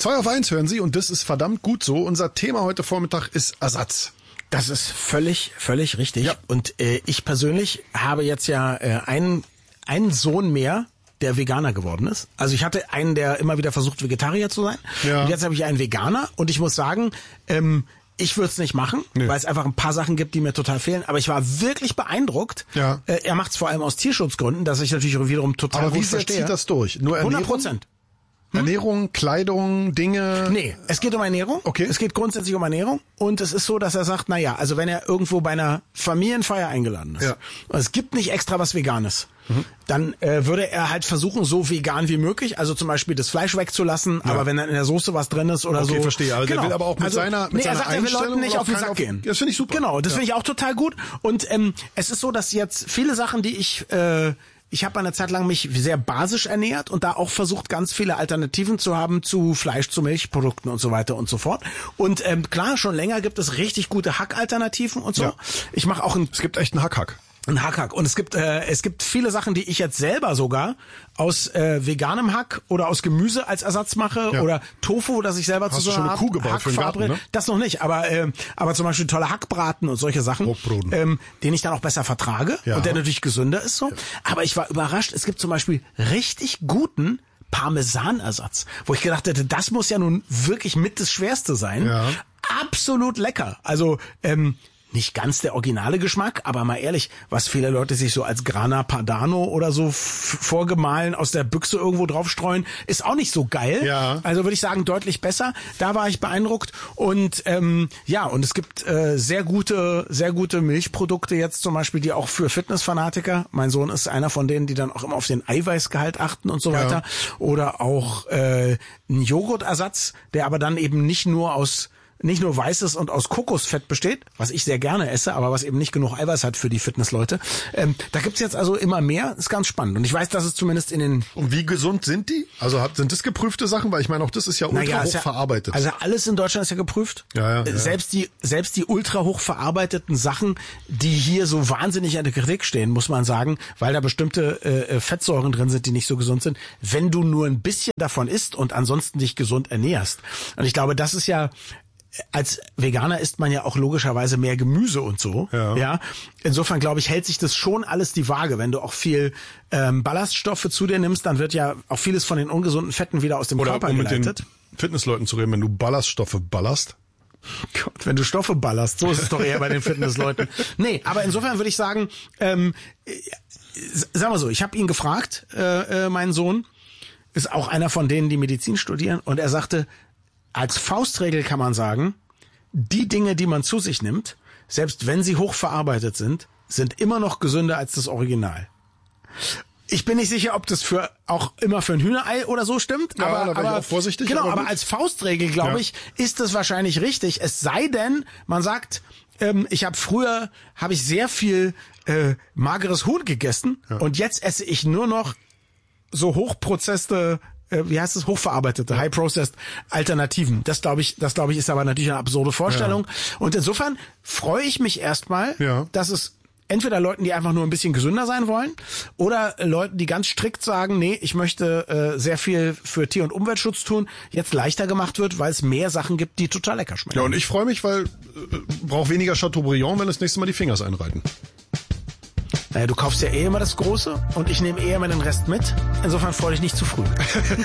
2 auf 1 hören Sie und das ist verdammt gut so. Unser Thema heute Vormittag ist Ersatz. Das ist völlig richtig. Ja. Und ich persönlich habe jetzt ja einen Sohn mehr, der Veganer geworden ist. Also ich hatte einen, der immer wieder versucht, Vegetarier zu sein. Ja. Und jetzt habe ich einen Veganer und ich muss sagen, ich würde es nicht machen, weil es einfach ein paar Sachen gibt, die mir total fehlen. Aber ich war wirklich beeindruckt. Ja. Er macht es vor allem aus Tierschutzgründen, dass ich natürlich wiederum total gut verstehe. Aber wie zieht das durch? Nur Ernährung? 100%. Ernährung, Kleidung, Dinge? Nee, es geht um Ernährung. Okay. Es geht grundsätzlich um Ernährung. Und es ist so, dass er sagt, naja, also wenn er irgendwo bei einer Familienfeier eingeladen ist, und es gibt nicht extra was Veganes, dann würde er halt versuchen, so vegan wie möglich, also zum Beispiel das Fleisch wegzulassen, aber wenn dann in der Soße was drin ist oder so. Okay, verstehe. Also der will aber auch mit seiner er sagt, er will Leuten nicht auf den Sack gehen. Das finde ich super. Genau, das finde ich auch total gut. Und es ist so, dass jetzt viele Sachen, die ich habe eine Zeit lang mich sehr basisch ernährt und da auch versucht, ganz viele Alternativen zu haben zu Fleisch, zu Milchprodukten und so weiter und so fort. Und klar, schon länger gibt es richtig gute Hackalternativen und so. Ja. Ich mache auch es gibt echt einen Hack. Ein Hack. Und es gibt viele Sachen, die ich jetzt selber sogar aus veganem Hack oder aus Gemüse als Ersatz mache oder Tofu, das ich selber Hast du schon eine Kuh gebaut für den Garten, ne? Das noch nicht, aber zum Beispiel tolle Hackbraten und solche Sachen, den ich dann auch besser vertrage und der natürlich gesünder ist so. Ja. Aber ich war überrascht, es gibt zum Beispiel richtig guten Parmesanersatz, wo ich gedacht hätte, das muss ja nun wirklich mit das Schwerste sein. Ja. Absolut lecker. Also nicht ganz der originale Geschmack, aber mal ehrlich, was viele Leute sich so als Grana Padano oder so vorgemahlen aus der Büchse irgendwo draufstreuen, ist auch nicht so geil. Ja. Also würde ich sagen, deutlich besser. Da war ich beeindruckt. Und und es gibt sehr gute Milchprodukte jetzt zum Beispiel, die auch für Fitnessfanatiker, mein Sohn ist einer von denen, die dann auch immer auf den Eiweißgehalt achten und so weiter. Oder auch ein Joghurtersatz, der aber dann eben nicht nur weißes und aus Kokosfett besteht, was ich sehr gerne esse, aber was eben nicht genug Eiweiß hat für die Fitnessleute. Da gibt's jetzt also immer mehr, ist ganz spannend. Und ich weiß, dass es zumindest in den... Und wie gesund sind die? Also sind das geprüfte Sachen? Weil ich meine, auch das ist ja ultra hoch verarbeitet. Also alles in Deutschland ist ja geprüft. Ja. Selbst die ultra hoch verarbeiteten Sachen, die hier so wahnsinnig in der Kritik stehen, muss man sagen, weil da bestimmte Fettsäuren drin sind, die nicht so gesund sind. Wenn du nur ein bisschen davon isst und ansonsten dich gesund ernährst. Und ich glaube, das ist ja... Als Veganer isst man ja auch logischerweise mehr Gemüse und so. Ja. Insofern, glaube ich, hält sich das schon alles die Waage. Wenn du auch viel Ballaststoffe zu dir nimmst, dann wird ja auch vieles von den ungesunden Fetten wieder aus dem Körper geleitet. Mit den Fitnessleuten zu reden, wenn du Ballaststoffe ballerst. Gott, wenn du Stoffe ballerst, so ist es doch eher bei den Fitnessleuten. Nee, aber insofern würde ich sagen, sagen wir so, ich habe ihn gefragt, mein Sohn, ist auch einer von denen, die Medizin studieren, und er sagte, als Faustregel kann man sagen, die Dinge, die man zu sich nimmt, selbst wenn sie hochverarbeitet sind immer noch gesünder als das Original. Ich bin nicht sicher, ob das auch immer für ein Hühnerei oder so stimmt. Ja, aber da bin ich auch vorsichtig. Genau, aber als Faustregel, glaube ich, ist das wahrscheinlich richtig. Es sei denn, man sagt, ich habe sehr viel mageres Huhn gegessen und jetzt esse ich nur noch so hochprozesste hochverarbeitete, high-processed Alternativen. Das glaube ich, ist aber natürlich eine absurde Vorstellung. Ja. Und insofern freue ich mich erstmal, dass es entweder Leuten, die einfach nur ein bisschen gesünder sein wollen, oder Leuten, die ganz strikt sagen, nee, ich möchte sehr viel für Tier- und Umweltschutz tun, jetzt leichter gemacht wird, weil es mehr Sachen gibt, die total lecker schmecken. Ja, und ich freue mich, weil brauche weniger Chateaubriand, wenn das nächste Mal die Fingers einreiten. Naja, du kaufst ja immer das Große und ich nehme eher mal den Rest mit. Insofern freue dich nicht zu früh.